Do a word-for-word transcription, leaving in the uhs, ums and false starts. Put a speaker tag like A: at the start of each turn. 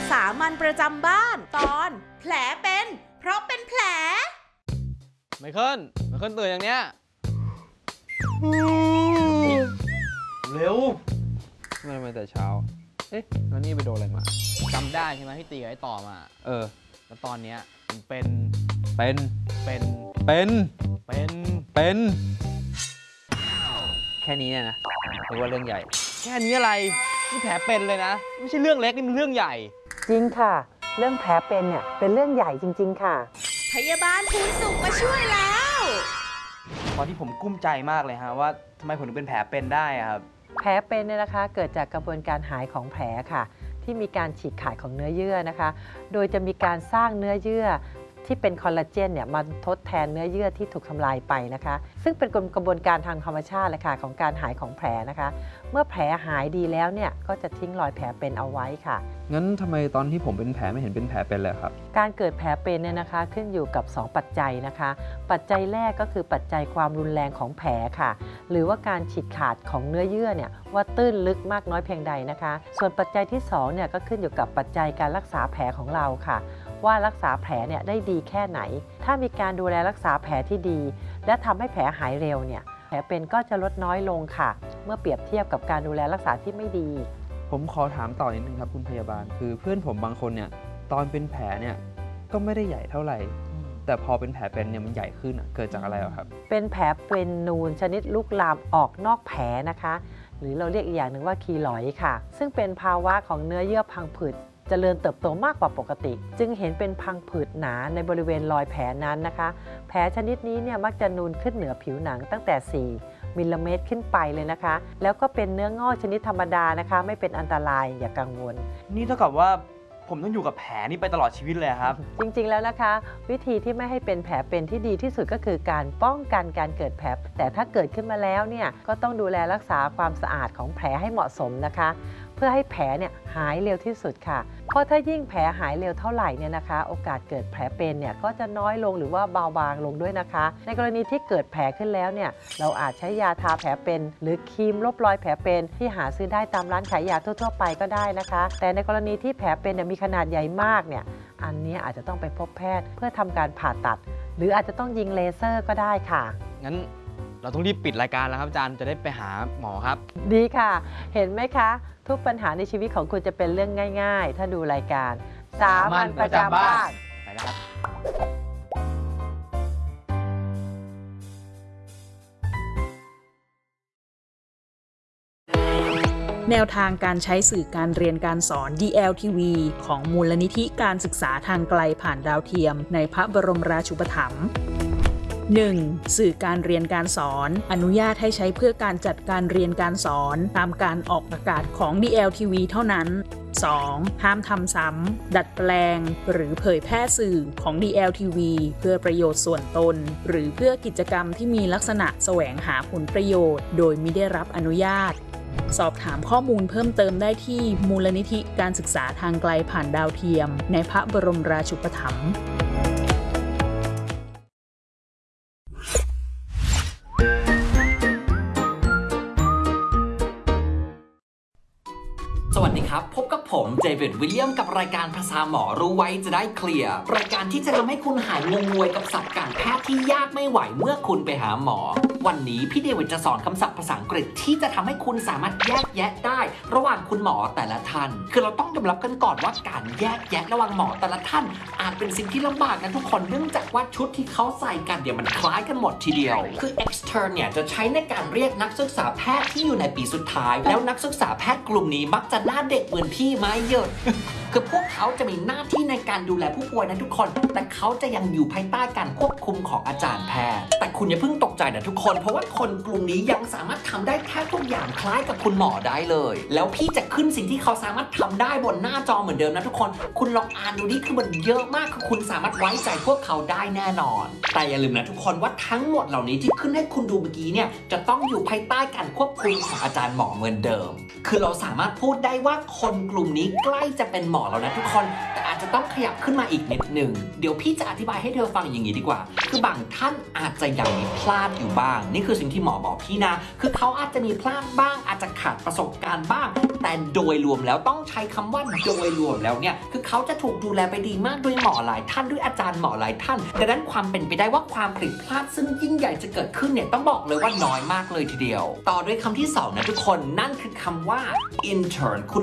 A: สามัญประจำบ้านตอนแผลเป็นเพราะเป็นแผล
B: ไมเคิลไมเคิลตื่นอย่างเนี้ยเร็วไม่ทำไมแต่เช้าเอ๊ะแล้วนี่ไปโดนอะไรมาจำได้ใช่ไหมที่ตีกับไอ้ต่อมาเออแล้วตอนเนี้ยมันเป็นเป็นเป็นเป็นเป็นเป็นแค่นี้เนี่ยนะหรือว่าเรื่องใหญ่แค่นี้อะไรนี่แผลเป็นเลยนะไม่ใช่เรื่องเล็กนี่มันเรื่องใหญ่
C: จริงค่ะเรื่องแผลเป็นเนี่ยเป็นเรื่องใหญ่จริงๆค่ะ
A: พยาบาลภูนสุขมาช่วยแล้ว
B: ตอนที่ผมกุ้มใจมากเลยฮะว่าทำไมผมถึงเป็นแผลเป็นได้ครับ
C: แผลเป็นเนี่ยนะคะเกิดจากกระบวนการหายของแผลค่ะที่มีการฉีกขาดของเนื้อเยื่อนะคะโดยจะมีการสร้างเนื้อเยื่อที่เป็นคอลลาเจนเนี่ยมาทดแทนเนื้อเยื่อที่ถูกทำลายไปนะคะซึ่งเป็นกระบวนการทางธรรมชาติเลยค่ะของการหายของแผลนะคะเมื่อแผลหายดีแล้วเนี่ยก็จะทิ้งรอยแผลเป็นเอาไว้ค่ะ
B: งั้นทำไมตอนที่ผมเป็นแผลไม่เห็นเป็นแผลเป็นเลยครับ
C: การเกิดแผลเป็นเนี่ยนะคะขึ้นอยู่กับสองปัจจัยนะคะปัจจัยแรกก็คือปัจจัยความรุนแรงของแผลค่ะหรือว่าการฉีกขาดของเนื้อเยื่อเนี่ยว่าตื้นลึกมากน้อยเพียงใดนะคะส่วนปัจจัยที่สองเนี่ยก็ขึ้นอยู่กับปัจจัยการรักษาแผลของเราค่ะว่ารักษาแผลเนี่ยได้ดีแค่ไหนถ้ามีการดูแลรักษาแผลที่ดีและทำให้แผลหายเร็วเนี่ยแผลเป็นก็จะลดน้อยลงค่ะเมื่อเปรียบเทียบกับการดูแลรักษาที่ไม่ดี
B: ผมขอถามต่อนิดนึงครับคุณพยาบาลคือเพื่อนผมบางคนเนี่ยตอนเป็นแผลเนี่ยก็ไม่ได้ใหญ่เท่าไหร่แต่พอเป็นแผลเป็นเนี่ยมันใหญ่ขึ้นเกิดจากอะไรครับ
C: เป็นแผลเป็นนูนชนิดลุกลามออกนอกแผลนะคะหรือเราเรียกอีกอย่างหนึ่งว่าคีลอยด์ค่ะซึ่งเป็นภาวะของเนื้อเยื่อพังผืดเจริญเติบโตมากกว่าปกติจึงเห็นเป็นพังผืดหนาในบริเวณรอยแผลนั้นนะคะแผลชนิดนี้เนี่ยมักจะนูนขึ้นเหนือผิวหนังตั้งแต่สี่มิลลิเมตรขึ้นไปเลยนะคะแล้วก็เป็นเนื้องอกชนิดธรรมดานะคะไม่เป็นอันตรายอย่ากังวล
B: นี่เท่ากับว่าผมต้องอยู่กับแผลนี้ไปตลอดชีวิตเลยครับ
C: จริงๆแล้วนะคะวิธีที่ไม่ให้เป็นแผลเป็นที่ดีที่สุดก็คือการป้องกันการเกิดแผลแต่ถ้าเกิดขึ้นมาแล้วเนี่ยก็ต้องดูแลรักษาความสะอาดของแผลให้เหมาะสมนะคะเพื่อให้แผลเนี่ยหายเร็วที่สุดค่ะเพราะถ้ายิ่งแผลหายเร็วเท่าไหร่เนี่ยนะคะโอกาสเกิดแผลเป็นเนี่ยก็จะน้อยลงหรือว่าเบาบางลงด้วยนะคะในกรณีที่เกิดแผลขึ้นแล้วเนี่ยเราอาจใช้ยาทาแผลเป็นหรือครีมลบรอยแผลเป็นที่หาซื้อได้ตามร้านขายยาทั่วๆไปก็ได้นะคะแต่ในกรณีที่แผลเป็นเนี่ยมีขนาดใหญ่มากเนี่ยอันนี้อาจจะต้องไปพบแพทย์เพื่อทำการผ่าตัดหรืออาจจะต้องยิงเลเซอร์ก็ได้ค่ะ
B: งั้นเราต้องรีบปิดรายการแล้วครับอาจารย์จะได้ไปหาหมอครับ
C: ดีค่ะเห็นไหมคะทุกปัญหาในชีวิตของคุณจะเป็นเรื่องง่ายๆถ้าดูรายการสามัญประจำบ้าน
B: ไปนะครับ
D: แนวทางการใช้สื่อการเรียนการสอน ดี แอล ที วี ของมูลนิธิการศึกษาทางไกลผ่านดาวเทียมในพระบรมราชูปถัมภ์หนึ่ง. สื่อการเรียนการสอนอนุญาตให้ใช้เพื่อการจัดการเรียนการสอนตามการออกอากาศของ ดี แอล ที วี เท่านั้น สอง. ห้ามทำซ้ำดัดแปลงหรือเผยแพร่สื่อของ ดี แอล ที วี เพื่อประโยชน์ส่วนตนหรือเพื่อกิจกรรมที่มีลักษณะแสวงหาผลประโยชน์โดยมิได้รับอนุญาตสอบถามข้อมูลเพิ่มเติมได้ที่มูลนิธิการศึกษาทางไกลผ่านดาวเทียมในพระบรมราชูปถัมภ์
E: สวัสดีครับพบกับผมเจวิดวิลเลียมกับรายการภาษาหมอรู้ไว้จะได้เคลียร์รายการที่จะทำให้คุณหายงงงวยกับศัพท์การแพทย์ที่ยากไม่ไหวเมื่อคุณไปหาหมอวันนี้พี่เดวิดจะสอนคำศัพท์ภาษาอังกฤษที่จะทำให้คุณสามารถแยกแยะได้ระหว่างคุณหมอแต่ละท่านคือเราต้องยอมรับกันก่อนว่าการแยกแยะระหว่างหมอแต่ละท่านอาจเป็นสิ่งที่ลำบากนะทุกคนเนื่องจากว่าชุดที่เขาใส่กันเดี๋ยวมันคล้ายกันหมดทีเดียวคือ extern เนี่ยจะใช้ในการเรียกนักศึกษาแพทย์ที่อยู่ในปีสุดท้ายแล้วนักศึกษาแพทย์กลุ่มนี้มักจะหน้าเด็กเหมือนพี่ไม่เยอะคือพวกเขาจะมีหน้าที่ในการดูแลผู้ป่วยนะทุกคนแต่เขาจะยังอยู่ภายใต้การควบคุมของอาจารย์แพทย์แต่คุณอย่าเพิ่งตกใจนะทุกคนเพราะว่าคนกลุ่มนี้ยังสามารถทำได้แทบทุกอย่างคล้ายกับคุณหมอได้เลยแล้วพี่จะขึ้นสิ่งที่เขาสามารถทำได้บนหน้าจอเหมือนเดิมนะทุกคนคุณลองอ่านดูดิคือมันเยอะมากคือคุณสามารถไว้ใจพวกเขาได้แน่นอนแต่อย่าลืมนะทุกคนว่าทั้งหมดเหล่านี้ที่ขึ้นให้คุณดูเมื่อกี้เนี่ยจะต้องอยู่ภายใต้การควบคุมของอาจารย์หมอเหมือนเดิมคือเราสามารถพูดได้ว่าคนกลุ่มลุ่มนี้ใกล้จะเป็นหมอแล้วนะทุกคนแต่อาจจะต้องขยับขึ้นมาอีกนิดหนึ่งเดี๋ยวพี่จะอธิบายให้เธอฟังอย่างนี้ดีกว่าคือบางท่านอาจจะยังมีพลาดอยู่บ้างนี่คือสิ่งที่หมอบอกพี่นะคือเขาอาจจะมีพลาดบ้างอาจจะขาดประสบการณ์บ้างแต่โดยรวมแล้วต้องใช้คำว่าโดยรวมแล้วเนี่ยคือเขาจะถูกดูแลไปดีมากด้วยหมอหลายท่านด้วยอาจารย์หมอหลายท่านดังนั้นความเป็นไปได้ว่าความผิดพลาดซึ่งยิ่งใหญ่จะเกิดขึ้นเนี่ยต้องบอกเลยว่าน้อยมากเลยทีเดียวต่อด้วยคำที่สองนะทุกคนนั่นคือคำว่า intern คุณ